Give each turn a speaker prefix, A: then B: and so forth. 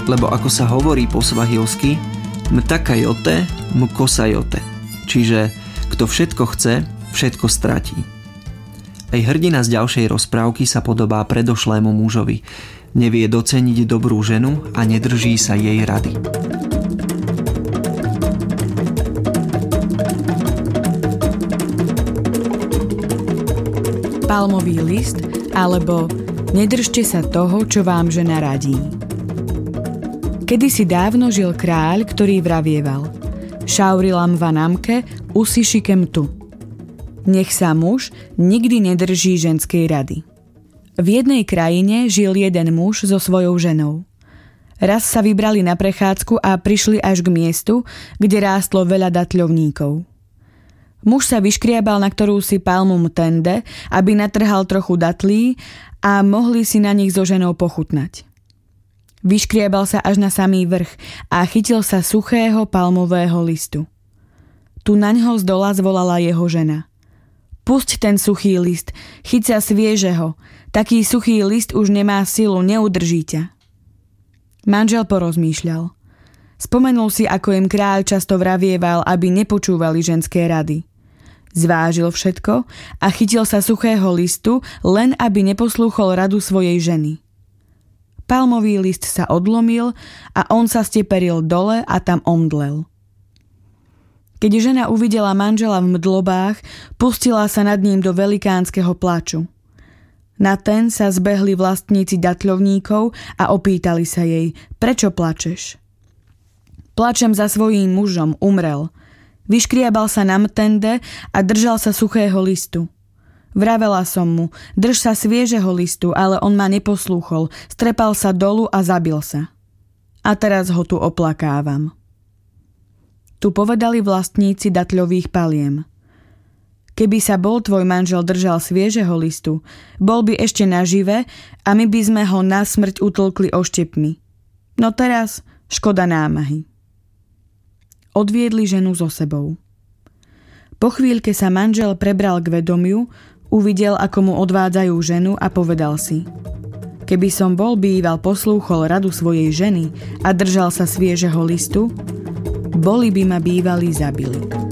A: lebo ako sa hovorí po svahilsky, mtakajote, mkosajote, čiže kto všetko chce, všetko stratí. Aj hrdina z ďalšej rozprávky sa podobá predošlému mužovi. Nevie doceniť dobrú ženu a nedrží sa jej rady.
B: Palmový list alebo nedržte sa toho, čo vám žena radí. Kedysi dávno žil kráľ, ktorý vravieval: Šaurilam vanamke, usišikem tu. Nech sa muž nikdy nedrží ženskej rady. V jednej krajine žil jeden muž so svojou ženou. Raz sa vybrali na prechádzku a prišli až k miestu, kde rástlo veľa datľovníkov. Muž sa vyškriabal na ktorúsi palmu mtende, aby natrhal trochu datlí a mohli si na nich so ženou pochutnať. Vyškriabal sa až na samý vrch a chytil sa suchého palmového listu. Tu naňho zdola zvolala jeho žena: Pusť ten suchý list, chyť sa sviežeho, taký suchý list už nemá silu, neudrží ťa. Manžel porozmýšľal. Spomenul si, ako im kráľ často vravieval, aby nepočúvali ženské rady. Zvážil všetko a chytil sa suchého listu, len aby neposlúchol radu svojej ženy. Palmový list sa odlomil a on sa steperil dole a tam omdlel. Keď žena uvidela manžela v mdlobách, pustila sa nad ním do velikánskeho plaču. Na ten sa zbehli vlastníci datľovníkov a opýtali sa jej: Prečo plačeš? Plačem za svojím mužom, umrel. Vyškriabal sa na mtende a držal sa suchého listu. Vravela som mu: Drž sa sviežeho listu, ale on ma neposlúchol, strepal sa dolu a zabil sa. A teraz ho tu oplakávam. Tu povedali vlastníci datľových paliem: Keby sa bol tvoj manžel držal sviežeho listu, bol by ešte nažive a my by sme ho na smrť utlkli oštepmi. No teraz škoda námahy. Odviedli ženu so sebou. Po chvíľke sa manžel prebral k vedomiu, uvidel, ako mu odvádzajú ženu a povedal si: Keby som bol býval poslúchol radu svojej ženy a držal sa sviežeho listu, boli by ma bývali zabili.